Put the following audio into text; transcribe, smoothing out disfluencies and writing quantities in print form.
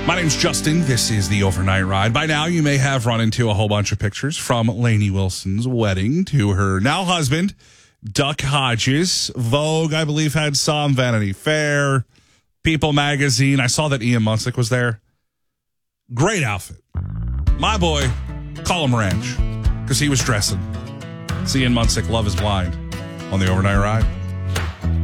My name's Justin. This is the Overnight Ride. By now, you may have run into a whole bunch of pictures from Lainey Wilson's wedding to her now husband, Duck Hodges. Vogue, I believe, had some. Vanity Fair, People Magazine. I saw that Ian Munsick was there. Great outfit. My boy, call him Ranch, because he was dressing. See Ian Munsick, Love is Blind, on the Overnight Ride.